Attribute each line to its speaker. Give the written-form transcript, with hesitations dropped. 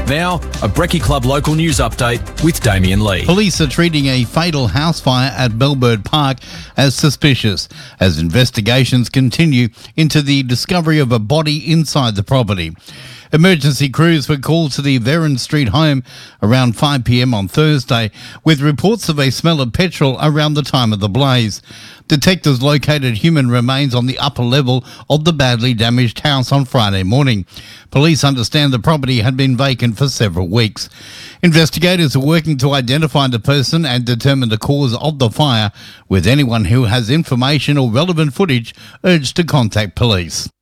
Speaker 1: Now, a Brekkie Club local news update with Damien Lee.
Speaker 2: Police are treating a fatal house fire at Bellbird Park as suspicious as investigations continue into the discovery of a body inside the property. Emergency crews were called to the Verron Street home around 5 p.m. on Thursday with reports of a smell of petrol around the time of the blaze. Detectives located human remains on the upper level of the badly damaged house on Friday morning. Police understand the property had been vacant for several weeks. Investigators are working to identify the person and determine the cause of the fire, with anyone who has information or relevant footage urged to contact police.